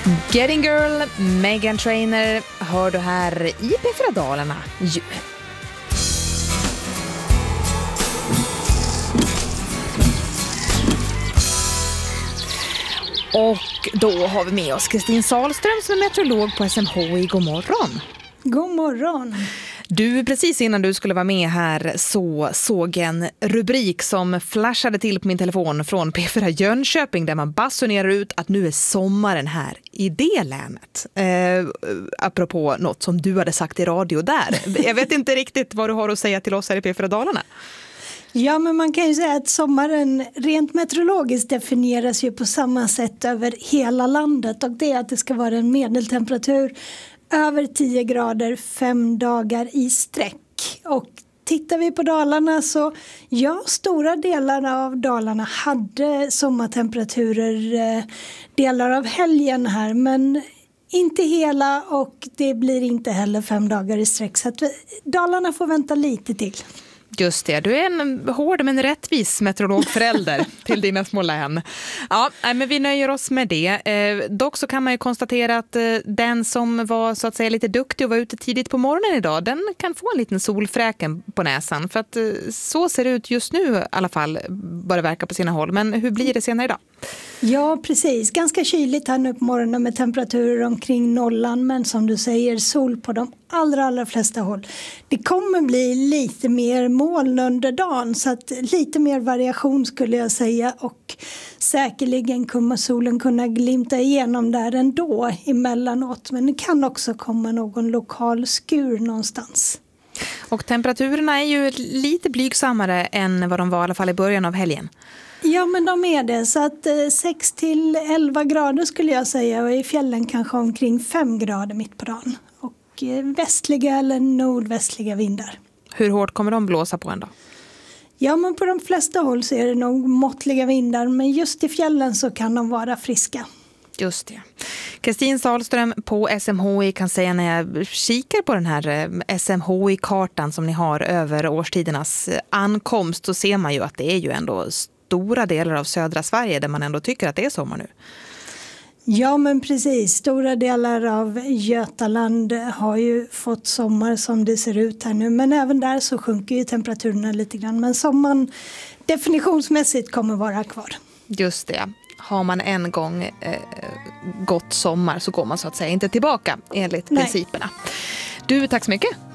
Getting Girl, Meghan Trainor hör du här i P4 Dalarna. Och då har vi med oss Kristin Sahlström som är meteorolog på SMHI. God morgon. God morgon. Du, precis innan du skulle vara med här så såg en rubrik som flashade till på min telefon från P4 Jönköping där man basunerar ut att nu är sommaren här i det länet. Apropå något som du hade sagt i radio där. Jag vet inte riktigt vad du har att säga till oss här i P4 Dalarna. Ja, men man kan ju säga att sommaren rent meteorologiskt definieras ju på samma sätt över hela landet, och det är att det ska vara en medeltemperatur över 10 grader 5 dagar i sträck. Och tittar vi på Dalarna så stora delar av Dalarna hade sommartemperaturer delar av helgen här, men inte hela, och det blir inte heller 5 dagar i sträck, så att Dalarna får vänta lite till. Just det, du är en hård men rättvis meteorologförälder till dina små län. Ja, men vi nöjer oss med det. Dock så kan man ju konstatera att den som var så att säga lite duktig och var ute tidigt på morgonen idag, den kan få en liten solfräken på näsan. För att så ser det ut just nu i alla fall, bara verkar på sina håll. Men hur blir det senare idag? Ja, precis. Ganska kyligt här nu på morgonen med temperaturer omkring nollan, men som du säger, sol på de allra flesta håll. Det kommer bli lite mer moln under dagen, så att lite mer variation skulle jag säga, och säkerligen kommer solen kunna glimta igenom där ändå emellanåt, men det kan också komma någon lokal skur någonstans. Och temperaturerna är ju lite blygsammare än vad de var i alla fall i början av helgen. Ja, men de är det. Så att 6-11 grader skulle jag säga, och i fjällen kanske omkring 5 grader mitt på dagen. Och västliga eller nordvästliga vindar. Hur hårt kommer de blåsa på en då? Ja, men på de flesta håll så är det nog måttliga vindar, men just i fjällen så kan de vara friska. Just det. Kristin Sahlström på SMHI kan säga, när jag kikar på den här SMHI-kartan som ni har över årstidernas ankomst, så ser man ju att det är ju ändå stora delar av södra Sverige där man ändå tycker att det är sommar nu. Ja, men precis. Stora delar av Götaland har ju fått sommar som det ser ut här nu. Men även där så sjunker ju temperaturerna lite grann. Men sommaren definitionsmässigt kommer vara kvar. Just det. Har man en gång gått sommar så går man så att säga inte tillbaka enligt principerna. Du, tack så mycket.